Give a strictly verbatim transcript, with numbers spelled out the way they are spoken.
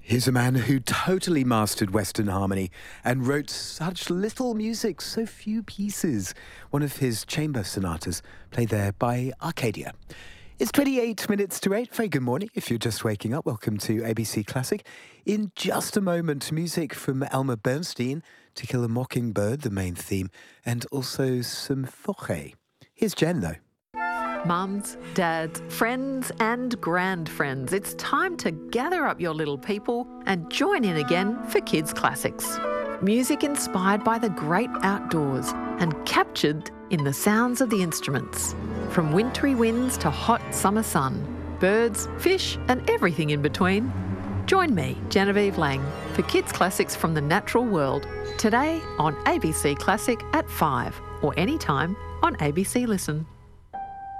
Here's a man who totally mastered Western harmony and wrote such little music, so few pieces. One of his chamber sonatas played there by Arcadia. It's twenty-eight minutes to eight. Very good morning. If you're just waking up, welcome to A B C Classic. In just a moment, music from Elmer Bernstein, To Kill a Mockingbird, the main theme, and also some Fauré. Here's Jen, though. Mums, dads, friends and grand-friends, it's time to gather up your little people and join in again for Kids Classics. Music inspired by the great outdoors and captured in the sounds of the instruments. From wintry winds to hot summer sun, birds, fish and everything in between. Join me, Genevieve Lang, for Kids Classics from the Natural World, today on A B C Classic at five or anytime on A B C Listen.